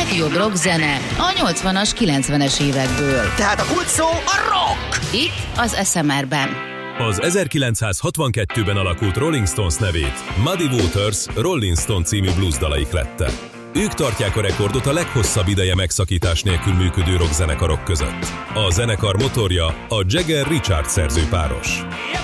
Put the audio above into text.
legjobb rockzene a 80-as, 90-es évekből. Tehát a kulcs szó a rock! Itt az SMR-ben. Az 1962-ben alakult Rolling Stones nevét Muddy Waters Rolling Stone című bluesdala ihlette. Ők tartják a rekordot a leghosszabb ideje megszakítás nélkül működő rockzenekarok között. A zenekar motorja a Jagger-Richards szerzőpáros.